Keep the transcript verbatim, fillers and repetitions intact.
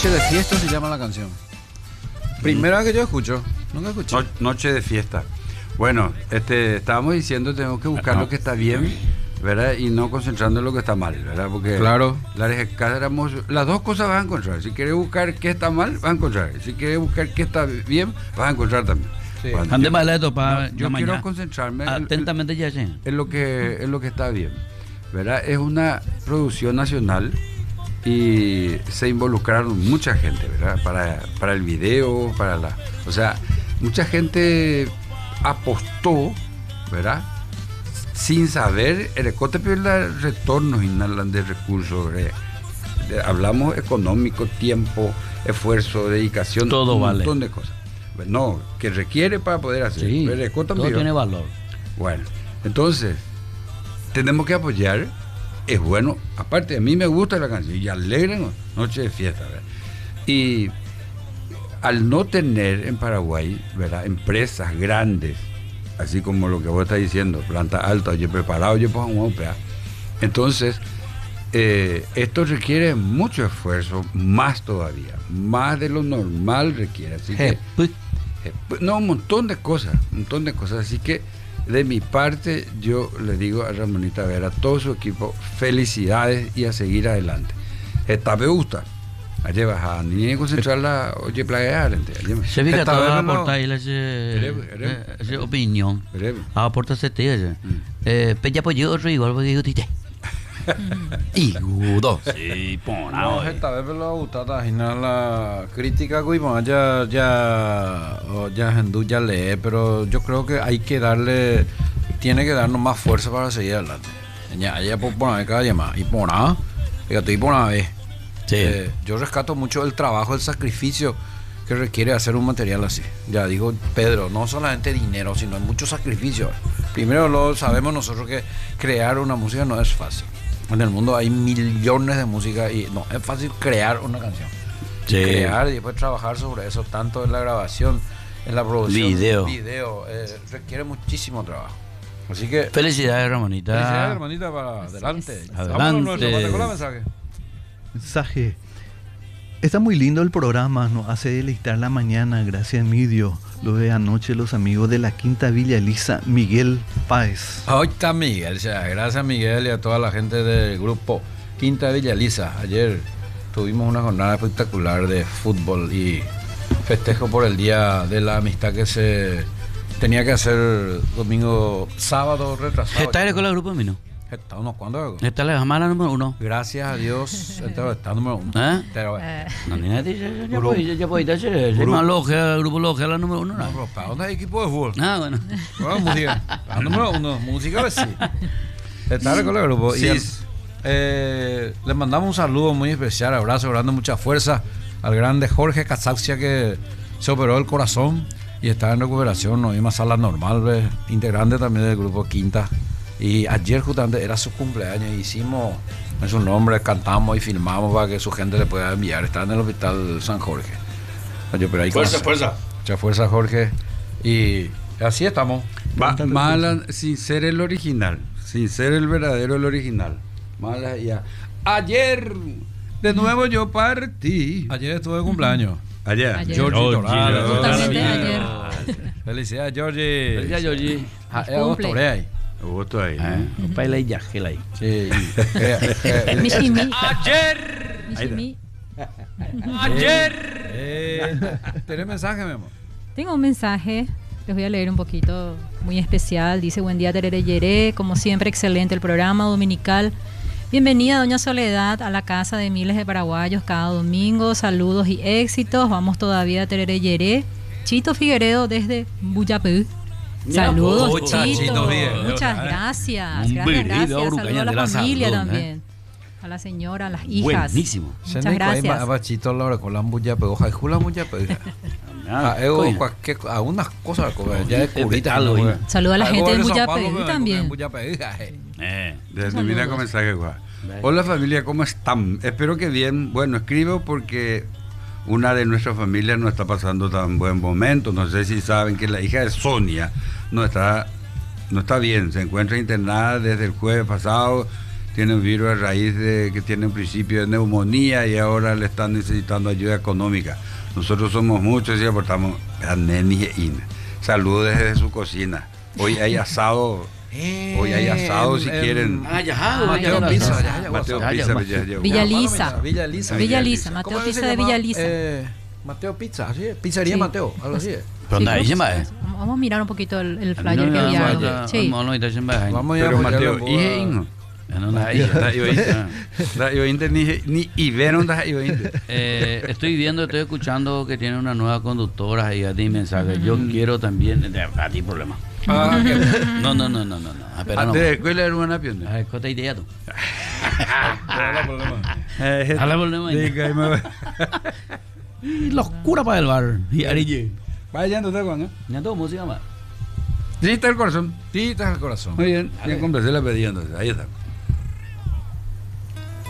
Noche de fiesta se llama la canción. Primera vez que yo escucho. Nunca escuché. No, noche de fiesta. Bueno, este, estábamos diciendo tenemos que buscar no. lo que está bien, ¿verdad? Y no concentrando en lo que está mal, ¿verdad? Porque Claro. las, las dos cosas vas a encontrar. Si quieres buscar qué está mal, vas a encontrar. Si quieres buscar qué está bien, vas a encontrar también. Sí. Bueno, Ande yo, más lento para no, yo quiero concentrarme en, atentamente ya sé. en lo que en lo que está bien, ¿verdad? Es una producción nacional y se involucraron mucha gente, ¿verdad? Para, para el video, para la, o sea, mucha gente apostó, ¿verdad? Sin saber, el Ecote pierde retornos de recursos, ¿verdad? De, hablamos económico, tiempo, esfuerzo, dedicación, todo un vale. montón de cosas. No, que requiere para poder hacer. Sí, el Ecote todo tiene valor. Bueno, entonces, tenemos que apoyar. Es bueno, aparte a mí me gusta la canción y alegra Noche de Fiesta, ¿verdad? Y al no tener en Paraguay, ¿verdad?, empresas grandes, así como lo que vos estás diciendo, planta alta, oye, preparado, oye, pues un operar. Entonces, eh, esto requiere mucho esfuerzo, más todavía, más de lo normal requiere. Así que, eh, no, un montón de cosas, un montón de cosas. Así que, de mi parte, yo le digo a Ramonita Vera, a todo su equipo, felicidades y a seguir adelante. Esta me gusta. Allí vas a ni concentrarla, oye, plaguear. Se ve que toda la porta ahí esa opinión. A porta se te dice. Pero ya pues yo otro igual porque digo tite. Y gudo. Sí, no, esta vez me lo ha gustado la crítica que iba ya ya ya Hendú ya lee, pero yo creo que hay que darle, tiene que darnos más fuerza para seguir adelante. Ya ya por poner cada llamada y por nada, fíjate y por una vez. Sí. Eh, yo rescato mucho el trabajo, el sacrificio que requiere hacer un material así. Ya digo, Pedro, no solamente dinero, sino mucho sacrificio. Primero lo sabemos nosotros que crear una música no es fácil. En el mundo hay millones de música y no es fácil crear una canción. Sí. Crear y después trabajar sobre eso, tanto en la grabación, en la producción, video, video eh, requiere muchísimo trabajo. Así que felicidades, Ramonita. Felicidades, Ramonita, para adelante. Adelante. Con la mensaje. Mensaje. Está muy lindo el programa, nos hace deleitar la mañana, gracias Emidio. Lo de anoche los amigos de la Quinta Villa Elisa, Miguel Páez. Hoy está Miguel, o sea, gracias Miguel y a toda la gente del grupo Quinta Villa Elisa. Ayer tuvimos una jornada espectacular de fútbol y festejo por el día de la amistad que se tenía que hacer domingo, sábado retrasado. ¿Está en la grupo Mino? Está uno cuándo? Esta es la jamás la número uno. Gracias a Dios, esta está número uno. ¿Eh? Pero, eh. No, ni nada, ya puede, ya puede ser. El grupo Logia, la número uno. No, pero ¿para dónde hay equipo de fútbol? Ah, bueno. Bueno, música. La número uno, música, a ver si. Está con el grupo. Sí. Y el, eh, le mandamos un saludo muy especial, abrazo grande, mucha fuerza al grande Jorge Casaxia que se operó el corazón y está en recuperación, no hay más sala normal, ¿ves? Integrante también del grupo Quinta. Y ayer justamente era su cumpleaños y hicimos en su nombre, cantamos y filmamos para que su gente le pueda enviar. Está en el hospital San Jorge. Oye, pero hay fuerza, que fuerza. Mucha fuerza, Jorge. Y así estamos. Va, mala, sin ser el original, sin ser el verdadero, el original. Mala ya. Ayer, de nuevo yo partí. Ayer estuve de cumpleaños. Ayer. Ayer. Georgie Doral. Justamente ayer. Felicidades, Georgie. Felicidades, Georgie. Cumple. Ahí. Voto ahí. Baila y yajela ahí. Sí. Ayer. Ayer. ¿Tenés mensaje, mi amor? Tengo un mensaje. Les voy a leer un poquito, muy especial. Dice: buen día, Terere Yeré. Como siempre, excelente el programa dominical. Bienvenida, doña Soledad, a la casa de miles de paraguayos cada domingo. Saludos y éxitos. Vamos todavía a Terere Yeré. Chito Figueredo desde Buyapú. Saludos, oh, Chito. Chito Muchas gracias. Un Gracias, gracias. Saludos a la, la familia salud, también. ¿eh? A la señora, a las hijas. Buenísimo. Muchas gracias. A Chito la hora con la Buyapú. Ojalá con la Buyapú. A unas cosas ya descubrí algo. Saludos a la gente de Buyapú también. Desde mi mensaje, guau. Hola familia, ¿cómo están? Espero que bien. Bueno, escribo porque una de nuestras familias no está pasando tan buen momento. No sé si saben que la hija de Sonia no está, no está bien. Se encuentra internada desde el jueves pasado tiene un virus a raíz de que tiene un principio de neumonía y ahora le están necesitando ayuda económica. Nosotros somos muchos y aportamos a Neni e Ina. Saludos desde su cocina. Hoy hay asado. Eh, Hoy hay asado si em, quieren. Ah, ya, Mateo ya, Pizza, ya, ya, ya, Mateo ya, Pizza, ya, ya, ya, Villa ya. Lisa. Villa Lisa. Villa Lisa, Mateo ¿Cómo es que Pizza se de llama? Villa Lisa. Eh, Mateo Pizza, así es. Pizzería Sí. Mateo, algo así es. Pero anda ahí, Sí, se va, vamos- eh. Vamos a mirar un poquito el, el No, flyer no, que no, había. no, Sí. no, no, está en Baja. Vamos ya Pero a Mateo, apoyarlo, ¿y Ingo? No, no, ahí, ya. Da Ivointe. Da Ivointe ni ni Ibero da Ivointe. Eh, estoy viendo, estoy escuchando que tiene una nueva conductora ahí a ti mensajes. Yo quiero también. eh, A ti problema. Ah, que No, no, no, no, no. no. Espera, no. antes de escuela era una piona. Ay, ¿cuál es la idea tú? Habla problema. Habla problema. Diga, y me- Y locura para el bar. Y Arille. Vaya, ¿dónde está Juan? ¿Ya todo música más? Sí, está el corazón. Tita al corazón. Muy bien, ya completé la pedida entonces. Ahí está.